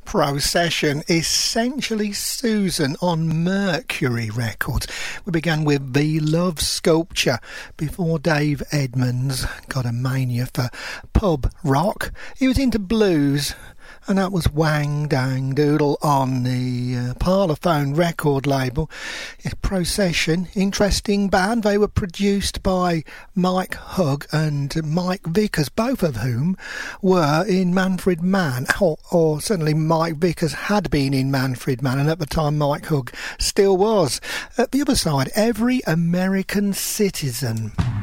Procession, essentially Susan on Mercury Records. We began with The Love Sculpture before Dave Edmunds got a mania for pub rock. He was into blues, and that was Wang Dang Doodle on the Parlophone record label. Procession, interesting band. They were produced by Mike Hugg and Mike Vickers, both of whom were in Manfred Mann, or certainly Mike Vickers had been in Manfred Mann, and at the time Mike Hugg still was. At the other side, Every American Citizen.